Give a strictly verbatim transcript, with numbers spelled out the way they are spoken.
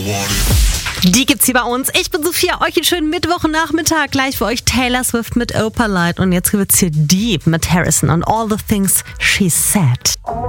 Die gibt's hier bei uns. Ich bin Sophia, euch einen schönen Mittwochnachmittag. Gleich für euch Taylor Swift mit Opalite. Und jetzt wird's hier deep mit Harrison und All the Things She Said.